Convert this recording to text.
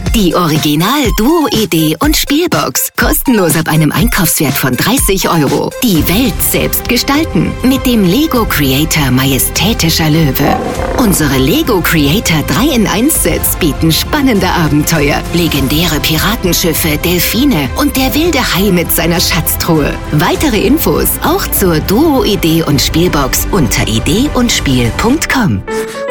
Die Original Duo Idee und Spielbox. Kostenlos ab einem Einkaufswert von 30 €. Die Welt selbst gestalten mit dem Lego Creator Majestätischer Löwe. Unsere Lego Creator 3-in-1-Sets bieten spannende Abenteuer, legendäre Piratenschiffe, Delfine und der wilde Hai mit seiner Schatztruhe. Weitere Infos auch zur Duo Idee und Spielbox unter ideeundspiel.com.